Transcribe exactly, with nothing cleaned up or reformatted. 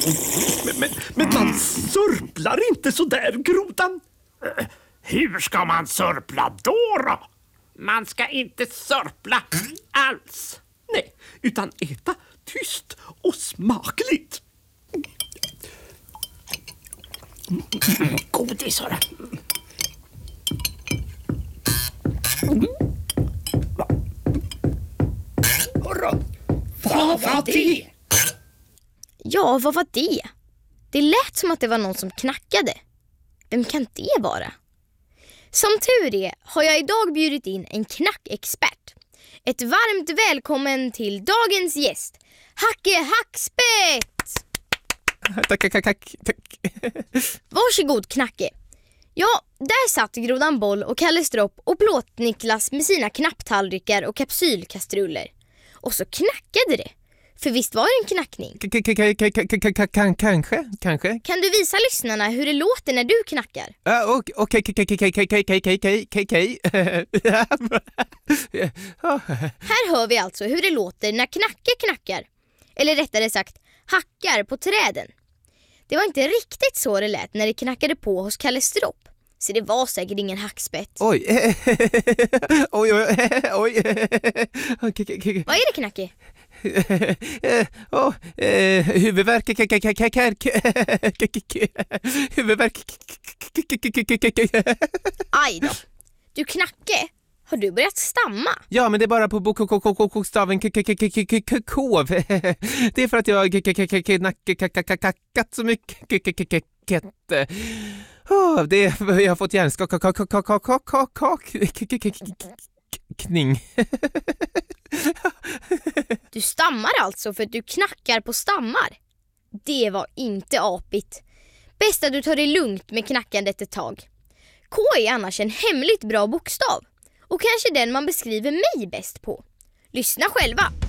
Men, men, men man sörplar inte så där, grodan. Hur ska man sörpla då då? Man ska inte sörpla alls. Nej, utan äta tyst och smakligt. Godis, hörru. Hurra, vad var det? Ja, vad var det? Det lät som att det var någon som knackade. Vem kan det vara? Som tur är har jag idag bjudit in en knackexpert. Ett varmt välkommen till dagens gäst, Hacke Hackspett! Tack, tack, tack, tack. Varsågod, Knacke. Ja, där satt Grodan Boll och Kalle Stropp och Plåt-Niklas med sina knapptallrikar och kapsylkastruller. Och så knackade det. För visst var det en knackning? Kanske, kanske. Kan du visa lyssnarna hur det låter när du knackar? Okej, okej, okej, okej, okej, okej, okej, okej. Här hör vi alltså hur det låter när Knacke knackar. Eller rättare sagt, hackar på träden. Det var inte riktigt så det lät när det knackade på hos Kalle Stropp. Så det var säkert ingen hackspett. Oj, oj, oj, oj. Vad är det, Knacke? Oh, eh, huvudvärk huvudvärk Aj då. Du, Knacke, har du börjat stamma? Ja, men det är bara på bokstaven K. Det är för att jag har kackat så mycket. Det är, jag har fått hjärnskakning. Du stammar alltså för att du knackar på stammar. Det var inte apigt. Bäst att du tar det lugnt med knackandet ett tag. K är annars en hemligt bra bokstav. Och kanske den man beskriver mig bäst på. Lyssna själva.